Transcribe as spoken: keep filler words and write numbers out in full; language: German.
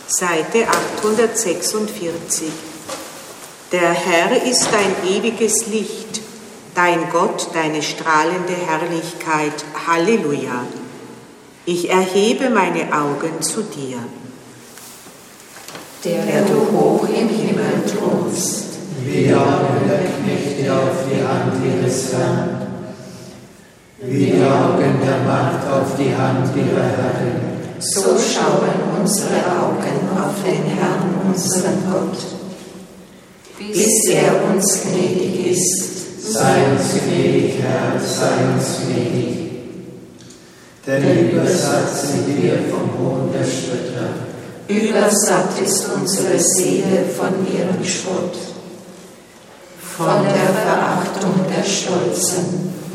Seite achthundertsechsundvierzig. Der Herr ist dein ewiges Licht, dein Gott, deine strahlende Herrlichkeit. Halleluja. Ich erhebe meine Augen zu dir. Der du hoch im Himmel thronst, wie Augen der Knechte auf die Hand ihres Herrn, wie die Augen der Macht auf die Hand ihrer Herrin. So schauen unsere Augen auf den Herrn, unseren Gott, bis er uns gnädig ist. Sei uns gnädig, Herr, sei uns gnädig. Denn übersatt sind wir vom Hohn der Spötter. Übersatt ist unsere Seele von ihrem Spott, von der Verachtung der Stolzen.